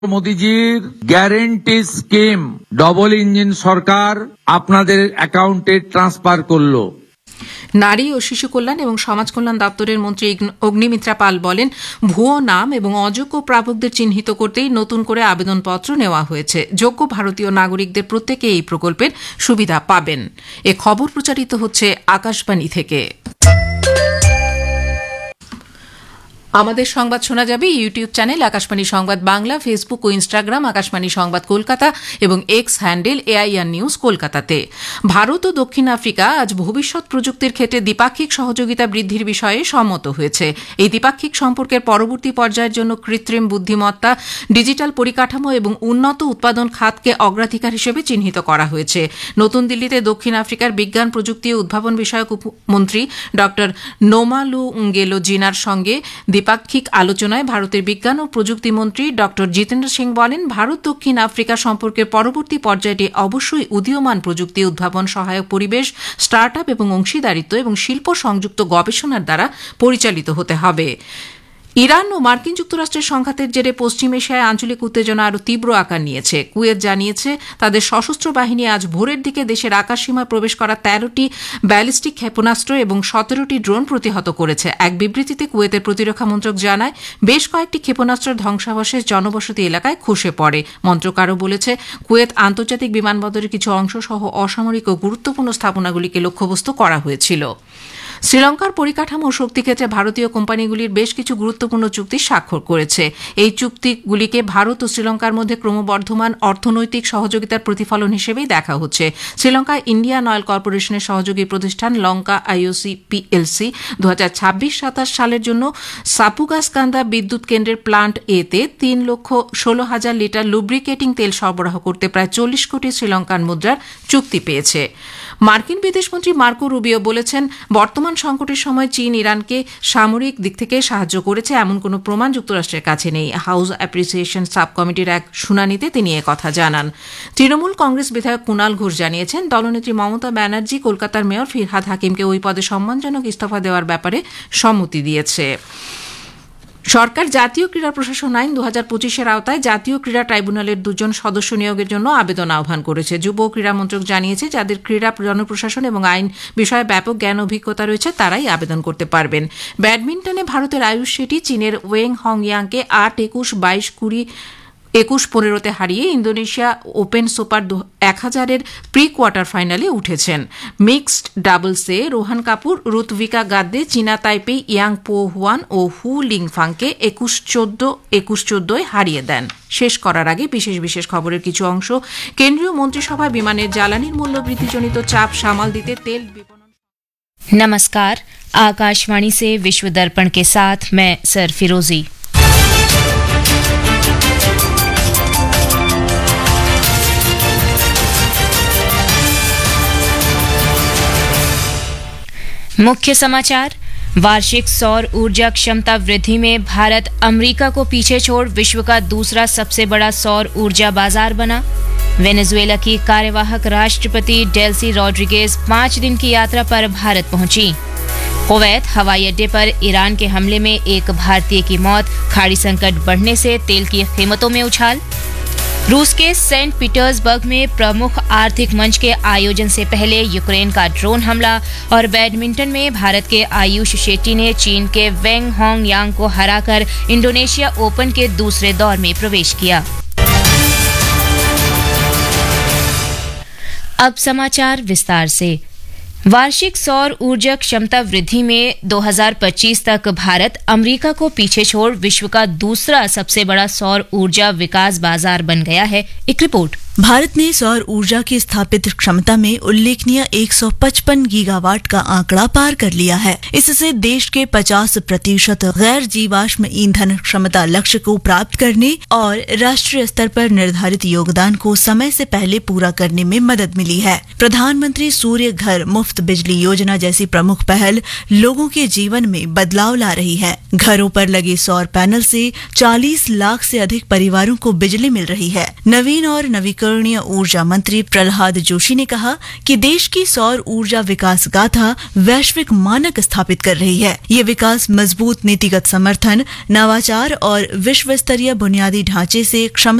মোদিজির guarantee scheme double engine সরকার আপনাদের অ্যাকাউন্টে ট্রান্সফার করলো। নারী ও শিশু কল্যাণ এবং সমাজ কল্যাণ দপ্তরের মন্ত্রী অগ্নিমিত্রা পাল বলেন, ভুয়ো নাম এবং অযোগ্য প্রাপকদের চিহ্নিত করতেই নতুন করে আবেদনপত্র নেওয়া হয়েছে। যোগ্য ভারতীয় নাগরিকদের প্রত্যেকে এই প্রকল্পের সুবিধা পাবেন। এ খবর প্রচারিত হচ্ছে আকাশবাণী থেকে। আমাদের সংবাদ শোনা যাবে ইউটিউব চ্যানেল আকাশবাণী সংবাদ বাংলা, ফেসবুক ও ইনস্টাগ্রাম আকাশবাণী সংবাদ কলকাতা এবং এক্স হ্যান্ডেল AIR নিউজ কলকাতাতে। ভারত ও দক্ষিণ আফ্রিকা আজ ভবিষ্যৎ প্রযুক্তির ক্ষেত্রে দ্বিপাক্ষিক সহযোগিতা বৃদ্ধির বিষয়ে সম্মত হয়েছে। এই দ্বিপাক্ষিক সম্পর্কের পরবর্তী পর্যায়ের জন্য কৃত্রিম বুদ্ধিমত্তা, ডিজিটাল পরিকাঠামো এবং উন্নত উৎপাদন খাতকে অগ্রাধিকার হিসেবে চিহ্নিত করা হয়েছে। নতুন দিল্লিতে দক্ষিণ আফ্রিকার বিজ্ঞান, প্রযুক্তি ও উদ্ভাবন বিষয়ক উপমন্ত্রী ড নোমালু গেলো জিনার সঙ্গে দ্বিপাক্ষিক আলোচনায় ভারতের বিজ্ঞান ও প্রযুক্তি মন্ত্রী ড জিতেন্দ্র সিং বলেন, ভারত দক্ষিণ আফ্রিকা সম্পর্কের পরবর্তী পর্যায়টি অবশ্যই উদীয়মান প্রযুক্তি, উদ্ভাবন, সহায়ক পরিবেশ, স্টার্ট আপ এবং অংশীদারিত্ব এবং শিল্প সংযুক্ত গবেষণার দ্বারা পরিচালিত হতে হবে। ইরান ও মার্কিন যুক্তরাষ্ট্রের সংঘাতের জেরে পশ্চিম এশিয়ায় আঞ্চলিক উত্তেজনা আরও তীব্র আকার নিয়েছে। কুয়েত জানিয়েছে, তাদের সশস্ত্র বাহিনী আজ ভোরের দিকে দেশের আকাশসীমায় প্রবেশ করা 13টি ব্যালিস্টিক ক্ষেপণাস্ত্র এবং 17টি ড্রোন প্রতিহত করেছে। এক বিবৃতিতে কুয়েতের প্রতিরক্ষা মন্ত্রক জানায়, বেশ কয়েকটি ক্ষেপণাস্ত্রের ধ্বংসাবশেষ জনবসতি এলাকায় খসে পড়ে। মন্ত্রক আরও বলেছে, কুয়েত আন্তর্জাতিক বিমানবন্দরের কিছু অংশ সহ অসামরিক ও গুরুত্বপূর্ণ স্থাপনাগুলিকে লক্ষ্যবস্তু করা হয়েছিল। শ্রীলঙ্কার পরিকাঠামো ও শক্তি ক্ষেত্রে ভারতীয় কোম্পানিগুলির বেশ কিছু গুরুত্বপূর্ণ চুক্তি স্বাক্ষর করেছে। এই চুক্তিগুলিকে ভারত ও শ্রীলঙ্কার মধ্যে ক্রমবর্ধমান অর্থনৈতিক সহযোগিতার প্রতিফলন হিসেবেই দেখা হচ্ছে। শ্রীলঙ্কায় ইন্ডিয়ান অয়েল কর্পোরেশনের সহযোগী প্রতিষ্ঠান লঙ্কা IOC PLC 2026-27 সালের জন্য সাপুগাসকান্দা বিদ্যুৎ কেন্দ্রের প্লান্ট এতে 3,16,000 লিটার লুব্রিকেটিং তেল সরবরাহ করতে প্রায় 40 কোটি শ্রীলঙ্কান মুদ্রার চুক্তি পেয়েছে। মার্কিন বিদেশমন্ত্রী মার্কো রুবিও বলেছেন, বর্তমান সংকটের সময় চীন ইরানকে সামরিক দিক থেকে সাহায্য করেছে এমন কোনো প্রমাণ যুক্তরাষ্ট্রের কাছে নেই। হাউস অ্যাপ্রিসিয়েশন সাব কমিটির এক শুনানিতে তিনি একথা জানান। তৃণমূল কংগ্রেস বিধায়ক কুণাল ঘোষ জানিয়েছেন, দলনেত্রী মমতা ব্যানার্জি কলকাতার মেয়র ফিরহাদ হাকিমকে ওই পদে সম্মানজনক ইস্তফা দেওয়ার ব্যাপারে সম্মতি দিয়েছে। সরকার জাতীয় ক্রীড়া প্রশাসন আইন 2025-এর আওতায় জাতীয় ক্রীড়া ট্রাইব্যুনালের 2 সদস্য নিয়োগের জন্য আবেদন আহ্বান করেছে। যুব ও ক্রীড়া মন্ত্রক জানিয়েছে, যাদের ক্রীড়া জনপ্রশাসন এবং আইন বিষয়ে ব্যাপক জ্ঞান অভিজ্ঞতা রয়েছে তারাই আবেদন করতে পারবেন। ব্যাডমিন্টনে ভারতের আয়ুষ শেঠি চীনের ওয়েং হংয়াংকে 8-21, 22-20, 21-15-তে হারিয়ে Indonesia open super 1000-এর pre quarter ফাইনালে উঠেছেন। মিক্সড ডাবলসে রোহান কাপুর, রুতভিকা গাদ্দে চীনা তাইপেই ইয়াং পো হুয়ান ও হু লিংফাংকে 21-14 হারিয়ে দেন। শেষ করার আগে বিশেষ খবরের কিছু অংশ। কেন্দ্রীয় মন্ত্রিসভায় বিমানের জ্বালানির মূল্য বৃদ্ধিজনিত চাপ সামাল দিতে তেল বিপণন। नमस्कार, आकाशवाणी से विश्व दर्पण के साथ मैं सर फिरोजी। मुख्य समाचार। वार्षिक सौर ऊर्जा क्षमता वृद्धि में भारत अमेरिका को पीछे छोड़ विश्व का दूसरा सबसे बड़ा सौर ऊर्जा बाजार बना। वेनेजुएला की कार्यवाहक राष्ट्रपति डेल्सी रॉड्रिगेज 5 दिन की यात्रा पर भारत पहुंची। कुवैत हवाई अड्डे पर ईरान के हमले में एक भारतीय की मौत। खाड़ी संकट बढ़ने से तेल की कीमतों में उछाल। रूस के सेंट पीटर्सबर्ग में प्रमुख आर्थिक मंच के आयोजन से पहले यूक्रेन का ड्रोन हमला। और बैडमिंटन में भारत के आयुष शेट्टी ने चीन के वेंग होंगयांग को हराकर इंडोनेशिया ओपन के दूसरे दौर में प्रवेश किया। अब समाचार विस्तार से। वार्षिक सौर ऊर्जा क्षमता वृद्धि में 2025 तक भारत अमेरिका को पीछे छोड़ विश्व का दूसरा सबसे बड़ा सौर ऊर्जा विकास बाजार बन गया है। एक रिपोर्ट। भारत ने सौर ऊर्जा की स्थापित क्षमता में उल्लेखनीय 155 गीगावाट का आंकड़ा पार कर लिया है। इससे देश के 50% गैर जीवाश्म ईंधन क्षमता लक्ष्य को प्राप्त करने और राष्ट्रीय स्तर पर निर्धारित योगदान को समय से पहले पूरा करने में मदद मिली है। प्रधानमंत्री सूर्य घर मुफ्त बिजली योजना जैसी प्रमुख पहल लोगों के जीवन में बदलाव ला रही है। घरों पर लगे सौर पैनल से 40 लाख से अधिक परिवारों को बिजली मिल रही है। नवीन और नवीकरणीय नवीकरणीय ऊर्जा मंत्री प्रहलाद जोशी ने कहा कि देश की सौर ऊर्जा विकास गाथा वैश्विक मानक स्थापित कर रही है। ये विकास मजबूत नीतिगत समर्थन, नवाचार और विश्व स्तरीय बुनियादी ढांचे से क्षमता